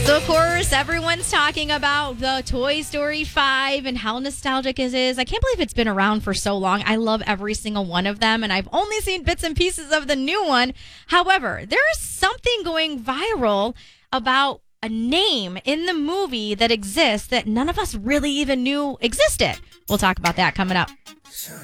So, of course, everyone's talking about the Toy Story 5 and how nostalgic it is. I can't believe it's been around for so long. I love every single one of them, and I've only seen bits and pieces of the new one. However, there is something going viral about a name in the movie that exists that none of us really even knew existed. We'll talk about that coming up.